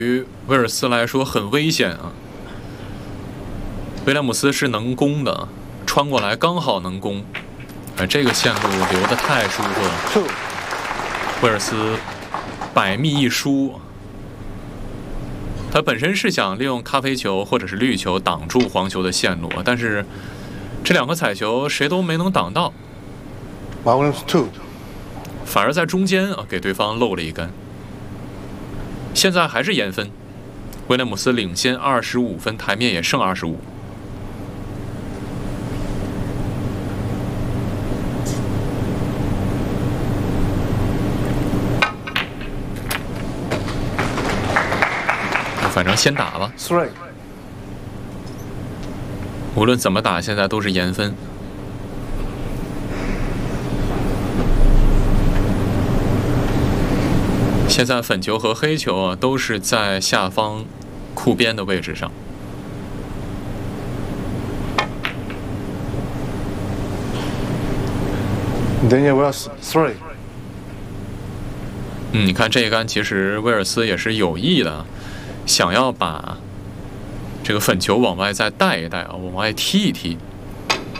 于威尔斯来说很危险啊。威廉姆斯是能攻的，穿过来刚好能攻，这个线路留得太舒服了。威尔斯百密一疏，他本身是想利用咖啡球或者是绿球挡住黄球的线路，但是这两个彩球谁都没能挡到，反而在中间给对方漏了一杆。现在还是延分，威廉姆斯领先25分，台面也剩25。反正先打吧，无论怎么打，现在都是延分。现在粉球和黑球都是在下方库边的位置上。你看这一杆，其实威尔斯也是有意的，想要把这个粉球往外再带一带往外踢一踢。